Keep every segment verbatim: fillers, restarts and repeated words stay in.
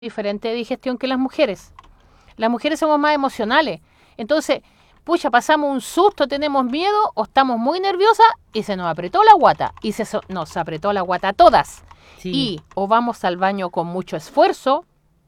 diferente de digestión que las mujeres. Las mujeres somos más emocionales. Entonces, pucha, pasamos un susto, tenemos miedo o estamos muy nerviosas y se nos apretó la guata. Y se so nos apretó la guata a todas. Sí. Y o vamos al baño con mucho esfuerzo,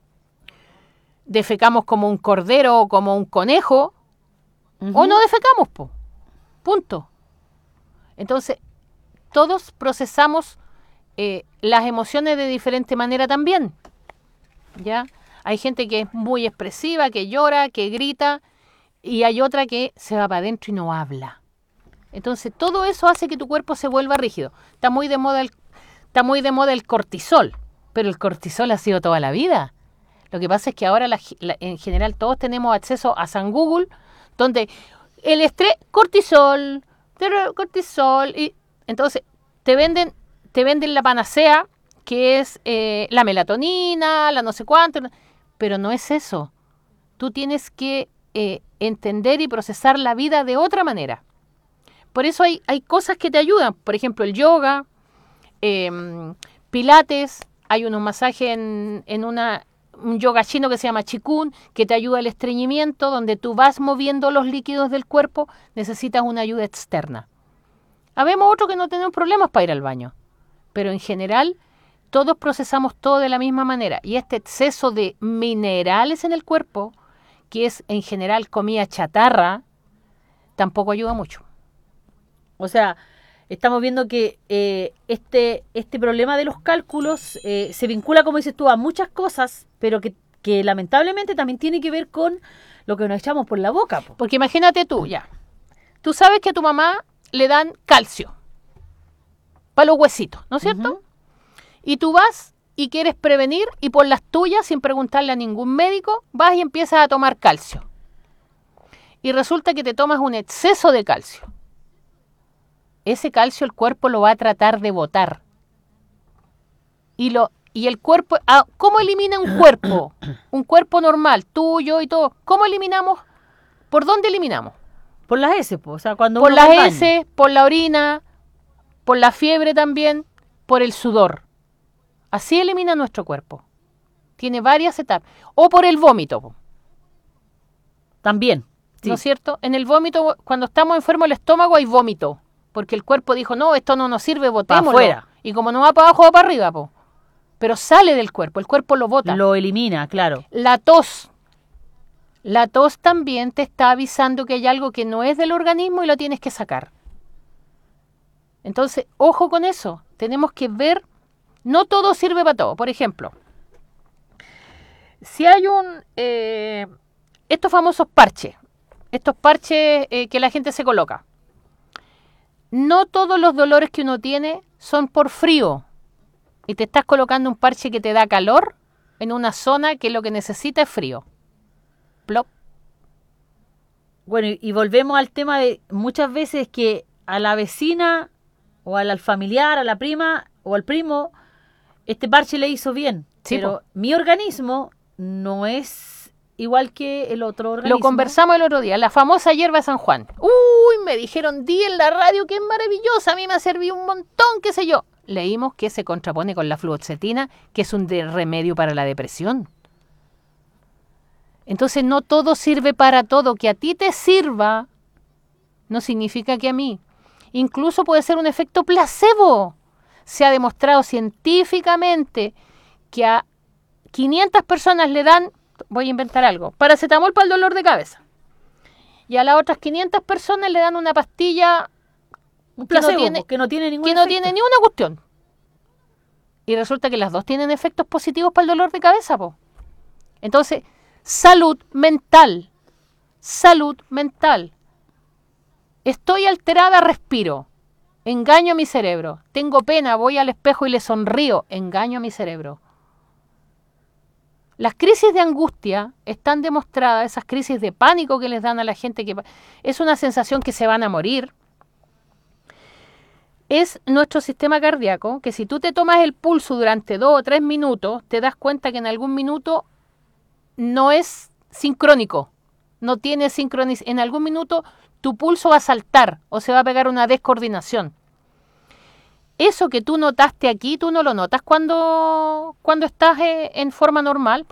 defecamos como un cordero o como un conejo, uh-huh. o no defecamos, po. Punto. Entonces, todos procesamos eh, las emociones de diferente manera también. ¿Ya? Hay gente que es muy expresiva, que llora, que grita, y hay otra que se va para adentro y no habla. Entonces, todo eso hace que tu cuerpo se vuelva rígido. Está muy de moda el, está muy de moda el cortisol, pero el cortisol ha sido toda la vida. Lo que pasa es que ahora, la, la, en general, todos tenemos acceso a San Google, donde el estrés, cortisol, cortisol, y entonces te venden, te venden la panacea, que es eh, la melatonina, la no sé cuánto, pero no es eso. Tú tienes que eh, entender y procesar la vida de otra manera. Por eso hay, hay cosas que te ayudan, por ejemplo, el yoga, eh, pilates, hay unos masajes en, en una, un yoga chino que se llama Qigong, que te ayuda al estreñimiento, donde tú vas moviendo los líquidos del cuerpo, necesitas una ayuda externa. Habemos otros que no tenemos problemas para ir al baño, pero en general todos procesamos todo de la misma manera. Y este exceso de minerales en el cuerpo, que es en general comida chatarra, tampoco ayuda mucho. O sea, estamos viendo que eh, este, este problema de los cálculos eh, se vincula, como dices tú, a muchas cosas, pero que, que lamentablemente también tiene que ver con lo que nos echamos por la boca. Po. Porque imagínate tú, ya. Tú sabes que a tu mamá le dan calcio para los huesitos, ¿no es cierto? Uh-huh. Y tú vas y quieres prevenir y por las tuyas, sin preguntarle a ningún médico, vas y empiezas a tomar calcio. Y resulta que te tomas un exceso de calcio. Ese calcio el cuerpo lo va a tratar de botar. Y, lo, y el cuerpo, ah, ¿cómo elimina un cuerpo? Un cuerpo normal, tuyo y todo. ¿Cómo eliminamos? ¿Por dónde eliminamos? Por las heces, o sea, cuando por las heces, por la orina, por la fiebre también, por el sudor. Así elimina nuestro cuerpo. Tiene varias etapas. O por el vómito. También. Sí. ¿No es cierto? En el vómito, cuando estamos enfermos del estómago, hay vómito. Porque el cuerpo dijo, no, esto no nos sirve, botémoslo. Afuera. Y como no va para abajo, va para arriba. Po. Pero sale del cuerpo, el cuerpo lo bota. Lo elimina, claro. La tos. La tos también te está avisando que hay algo que no es del organismo y lo tienes que sacar. Entonces, ojo con eso. Tenemos que ver. No todo sirve para todo. Por ejemplo, si hay un... Eh, estos famosos parches, estos parches eh, que la gente se coloca, no todos los dolores que uno tiene son por frío. Y te estás colocando un parche que te da calor en una zona que lo que necesita es frío. Plop. Bueno, y, y volvemos al tema de muchas veces que a la vecina o al familiar, a la prima o al primo... Este parche le hizo bien, sí, pero po. Mi organismo no es igual que el otro organismo. Lo conversamos el otro día, la famosa hierba de San Juan. Uy, me dijeron, di en la radio que es maravillosa, a mí me ha servido un montón, qué sé yo. Leímos que se contrapone con la fluoxetina, que es un de remedio para la depresión. Entonces no todo sirve para todo. Que a ti te sirva no significa que a mí. Incluso puede ser un efecto placebo. Se ha demostrado científicamente que a quinientas personas le dan, voy a inventar algo, paracetamol para el dolor de cabeza. Y a las otras quinientas personas le dan una pastilla un placebo, que no tiene, que no tiene ningún que efecto. no tiene ni una cuestión. Y resulta que las dos tienen efectos positivos para el dolor de cabeza, po. Entonces, salud mental. Salud mental. Estoy alterada, respiro. Engaño a mi cerebro. Tengo pena, voy al espejo y le sonrío. Engaño a mi cerebro. Las crisis de angustia están demostradas, esas crisis de pánico que les dan a la gente, que es una sensación que se van a morir. Es nuestro sistema cardíaco, que si tú te tomas el pulso durante dos o tres minutos, te das cuenta que en algún minuto no es sincrónico. No tiene sincronización. En algún minuto tu pulso va a saltar o se va a pegar una descoordinación. eso que tú notaste aquí, tú no lo notas cuando, cuando estás eh, en forma normal.